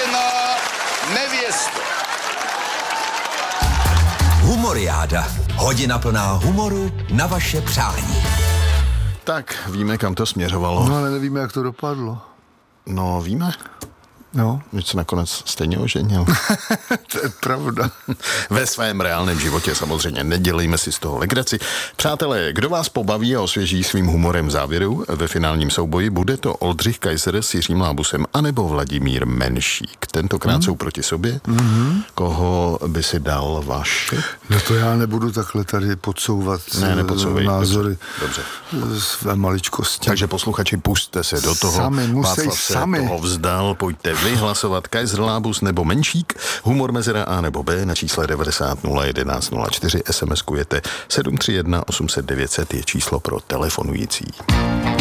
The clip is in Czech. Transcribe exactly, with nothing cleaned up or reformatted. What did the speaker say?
vážená nevěsto. Humoriáda. Hodina plná humoru na vaše přání. Tak, víme, kam to směřovalo. No, ale nevíme, jak to dopadlo. No, víme. No. Že se nakonec stejně oženil. To je pravda. Ve svém reálném životě samozřejmě, nedělejme si z toho legraci. Přátelé, kdo vás pobaví a osvěží svým humorem v závěru ve finálním souboji, bude to Oldřich Kaiser s Jiřím Lábusem anebo Vladimír Menšík. Tentokrát hmm. jsou proti sobě. Mm-hmm. Koho by si dal Vašek? No to já nebudu takhle tady podsouvat ne, nepodsouvej, názory dobře, dobře. své maličkosti. Takže posluchači, pusťte se do toho. Sami, musí Václav se sami. toho vzdal, pojďte vyhlasovat Kaiser, Lábus nebo Menšík, humor mezera A nebo B na čísle devadesát nula jedenáct nula čtyři, SMSkujete sedm tři jedna osm set devět set je číslo pro telefonující.